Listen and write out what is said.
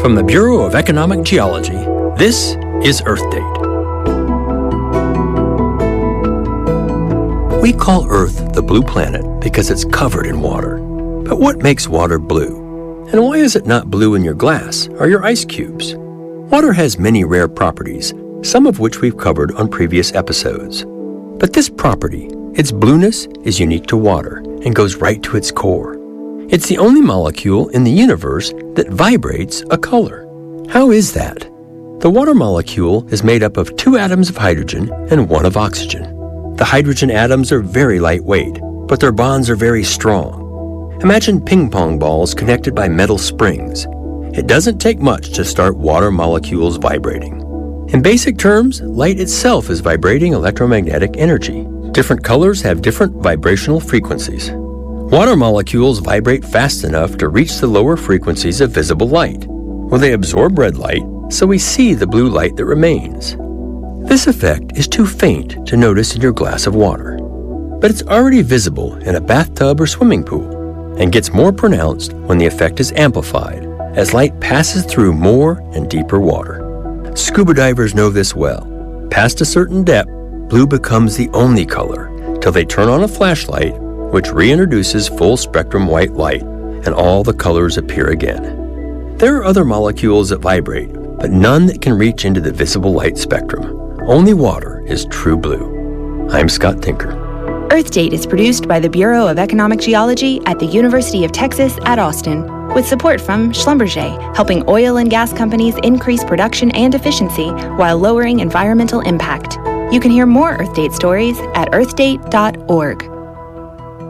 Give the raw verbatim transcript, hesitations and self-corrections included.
From the Bureau of Economic Geology, this is Earth Date. We call Earth the blue planet because it's covered in water. But what makes water blue? And why is it not blue in your glass or your ice cubes? Water has many rare properties, some of which we've covered on previous episodes. But this property, its blueness, is unique to water and goes right to its core. It's the only molecule in the universe that vibrates a color. How is that? The water molecule is made up of two atoms of hydrogen and one of oxygen. The hydrogen atoms are very lightweight, but their bonds are very strong. Imagine ping pong balls connected by metal springs. It doesn't take much to start water molecules vibrating. In basic terms, light itself is vibrating electromagnetic energy. Different colors have different vibrational frequencies. Water molecules vibrate fast enough to reach the lower frequencies of visible light. Well, they absorb red light, so we see the blue light that remains. This effect is too faint to notice in your glass of water, but it's already visible in a bathtub or swimming pool, and gets more pronounced when the effect is amplified, as light passes through more and deeper water. Scuba divers know this well. Past a certain depth, blue becomes the only color, till they turn on a flashlight, which reintroduces full-spectrum white light, and all the colors appear again. There are other molecules that vibrate, but none that can reach into the visible light spectrum. Only water is true blue. I'm Scott Tinker. Earth Date is produced by the Bureau of Economic Geology at the University of Texas at Austin, with support from Schlumberger, helping oil and gas companies increase production and efficiency while lowering environmental impact. You can hear more Earth Date stories at earth date dot org.